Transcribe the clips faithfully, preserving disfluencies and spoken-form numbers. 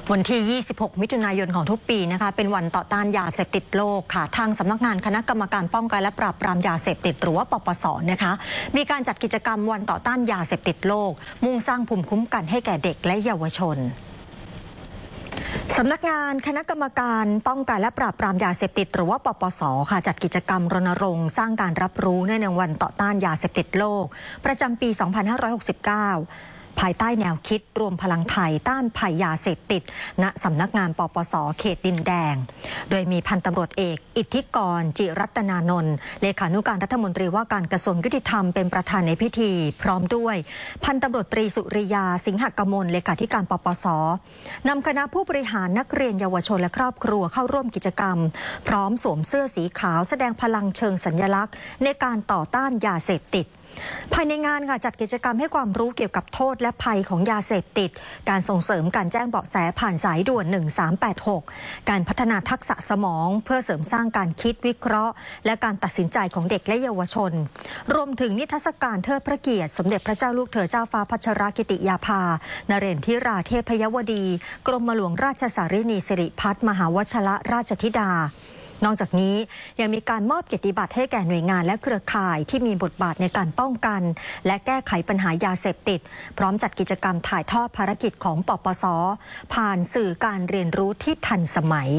วันที่ ยี่สิบหก มิถุนายนของทุกปีนะคะเป็นวันต่อต้านยาเสพติดโลกค่ะทางสำนักงานคณะกรรมการป้องกันและปราบปรามยาเสพติดหรือว่าปปส.นะคะมีการจัดกิจกรรมวันต่อต้านยาเสพติดโลกมุ่งสร้างภูมิคุ้มกันให้แก่เด็กและเยาวชนสำนักงานคณะกรรมการป้องกันและปราบปรามยาเสพติดหรือว่าปปส.ค่ะจัดกิจกรรมรณรงค์สร้างการรับรู้ในวันต่อต้านยาเสพติดโลกประจำปี สองพันห้าร้อยหกสิบเก้าภายใต้แนวคิดรวมพลังไทยต้านภัยยาเสพติดณสำนักงานปปส.เขตดินแดงโดยมีพันตำรวจเอกอิทธิกรจิรัตนานนท์เลขานุการรัฐมนตรีว่าการกระทรวงยุติธรรมเป็นประธานในพิธีพร้อมด้วยพันตำรวจตรีสุริยาสิงหกมลเลขาธิการปปส.นำคณะผู้บริหารนักเรียนเยาวชนและครอบครัวเข้าร่วมกิจกรรมพร้อมสวมเสื้อสีขาวแสดงพลังเชิงสัญลักษณ์ในการต่อต้านยาเสพติดภายในงานค่ะจัดกิจกรรมให้ความรู้เกี่ยวกับโทษและภัยของยาเสพติดการส่งเสริมการแจ้งเบาะแสผ่านสายด่วนหนึ่งสามแปดหกการพัฒนาทักษะสมองเพื่อเสริมสร้างการคิดวิเคราะห์และการตัดสินใจของเด็กและเยาวชนรวมถึงนิทรรศการเทิดพระเกียรติสมเด็จพระเจ้าลูกเธอเจ้าฟ้าพัชรกิติยาภานเรศธิราเทพยวดีกรมหลวงราชสารินีสิริพัฒน์มหาวชิรราชธิดานอกจากนี้ยังมีการมอบเกียรติบัตรให้แก่หน่วยงานและเครือข่ายที่มีบทบาทในการป้องกันและแก้ไขปัญหายาเสพติดพร้อมจัดกิจกรรมถ่ายทอดภารกิจของปปส.ผ่านสื่อการเรียนรู้ที่ทันสมัย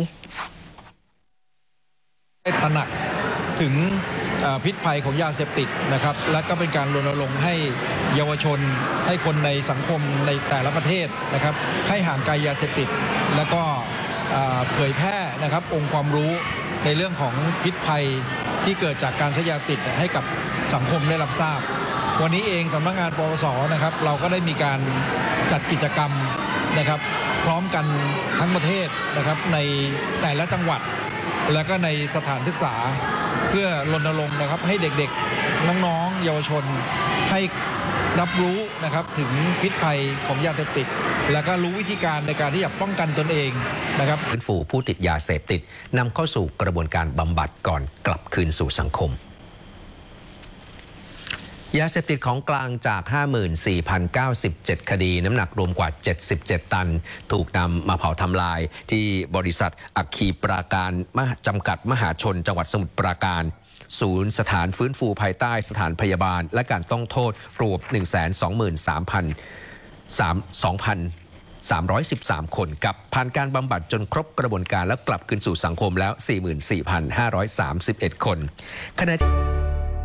ตระหนักถึงพิษภัยของยาเสพติดนะครับและก็เป็นการรณรงค์ให้เยาวชนให้คนในสังคมในแต่ละประเทศนะครับให้ห่างไกลยาเสพติดแล้วก็เผยแพร่นะครับองค์ความรู้ในเรื่องของพิษภัยที่เกิดจากการใช้ยาติดให้กับสังคมได้รับทราบวันนี้เองสำนักงานปปส.นะครับเราก็ได้มีการจัดกิจกรรมนะครับพร้อมกันทั้งประเทศนะครับในแต่ละจังหวัดและก็ในสถานศึกษาเพื่อรณรงค์นะครับให้เด็กๆน้องๆเยาวชนให้รับรู้นะครับถึงพิษภัยของยาเสพติดและก็รู้วิธีการในการที่จะป้องกันตนเองนะครับฟื้นฟูผู้ติดยาเสพติดนำเข้าสู่กระบวนการบำบัดก่อนกลับคืนสู่สังคมยาเสพติดของกลางจาก ห้าหมื่นสี่พันเก้าสิบเจ็ด คดีน้ำหนักรวมกว่าเจ็ดสิบเจ็ดตันถูกนำมาเผาทำลายที่บริษัทอัคคีปราการจำกัดมหาชนจังหวัดสมุทรปราการศูนย์สถานฟื้นฟูภายใต้สถานพยาบาลและการต้องโทษรวม หนึ่งแสนสองหมื่นสามพัน สองพันสามร้อยสิบสาม คนกับผ่านการบำบัดจนครบกระบวนการและกลับคืนสู่สังคมแล้ว สี่หมื่นสี่พันห้าร้อยสามสิบเอ็ด คนขณะ